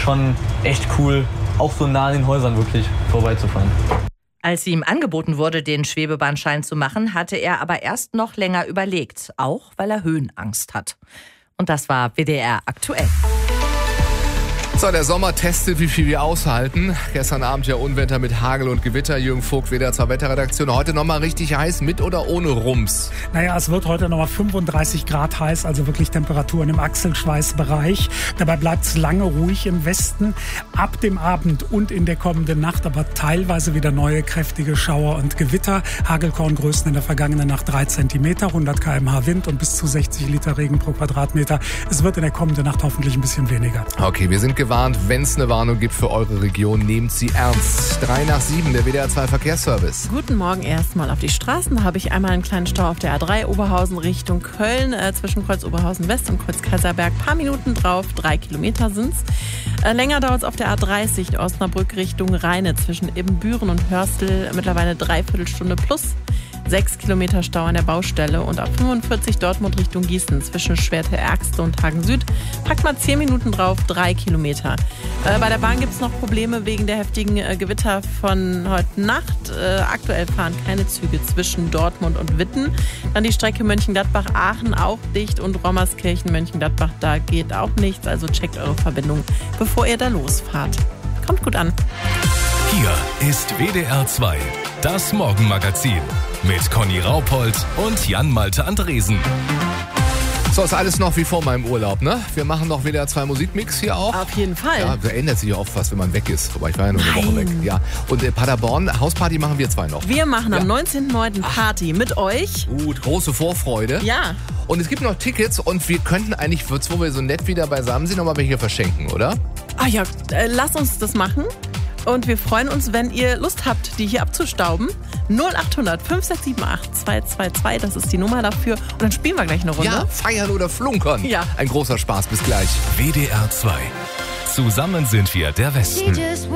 schon echt cool, auch so nah an den Häusern wirklich vorbeizufahren. Als ihm angeboten wurde, den Schwebebahnschein zu machen, hatte er aber erst noch länger überlegt, auch weil er Höhenangst hat. Und das war WDR aktuell. So, der Sommer testet, wie viel wir aushalten. Gestern Abend ja Unwetter mit Hagel und Gewitter. Jürgen Vogt, WDR 2 Wetterredaktion. Heute nochmal richtig heiß, mit oder ohne Rums? Naja, es wird heute nochmal 35 Grad heiß, also wirklich Temperaturen im Achselschweißbereich. Dabei bleibt es lange ruhig im Westen. Ab dem Abend und in der kommenden Nacht aber teilweise wieder neue kräftige Schauer und Gewitter. Hagelkorngrößen in der vergangenen Nacht 3 Zentimeter, 100 km/h Wind und bis zu 60 Liter Regen pro Quadratmeter. Es wird in der kommenden Nacht hoffentlich ein bisschen weniger. Okay, wir sind gewarnt. Wenn es eine Warnung gibt für eure Region, nehmt sie ernst. 6:03, der WDR 2 Verkehrsservice. Guten Morgen erstmal auf die Straßen. Da habe ich einmal einen kleinen Stau auf der A3 Oberhausen Richtung Köln, zwischen Kreuz Oberhausen West und Kreuz Kaiserberg. Paar Minuten drauf, 3 Kilometer sind's. Länger dauert es auf der A30 Osnabrück Richtung Rheine zwischen Ibbenbüren und Hörstel. Mittlerweile 3/4 Stunde plus. 6 Kilometer Stau an der Baustelle und ab 45 Dortmund Richtung Gießen zwischen Schwerte-Ergste und Hagen Süd. Packt mal 10 Minuten drauf, 3 Kilometer. Bei der Bahn gibt es noch Probleme wegen der heftigen Gewitter von heute Nacht. Aktuell fahren keine Züge zwischen Dortmund und Witten. Dann die Strecke Mönchengladbach-Aachen auch dicht und Rommerskirchen-Mönchengladbach, da geht auch nichts. Also checkt eure Verbindung, bevor ihr da losfahrt. Kommt gut an. Hier ist WDR 2, das Morgenmagazin mit Conny Raupold und Jan-Malte Andresen. So, ist alles noch wie vor meinem Urlaub, ne? Wir machen noch WDR 2 Musikmix hier auch. Auf jeden Fall. Ja, da ändert sich ja oft was, wenn man weg ist. Wobei, ich war ja nur eine Woche weg. Ja. Und in Paderborn, Hausparty machen wir 2 noch. Wir machen am 19.09. Party mit euch. Gut, große Vorfreude. Ja. Und es gibt noch Tickets und wir könnten eigentlich, wo wir so nett wieder beisammen sind, nochmal welche verschenken, oder? Ah ja, lasst uns das machen. Und wir freuen uns, wenn ihr Lust habt, die hier abzustauben. 0800 5678 222, das ist die Nummer dafür. Und dann spielen wir gleich eine Runde. Ja, feiern oder flunkern. Ja. Ein großer Spaß, bis gleich. WDR 2. Zusammen sind wir der Westen.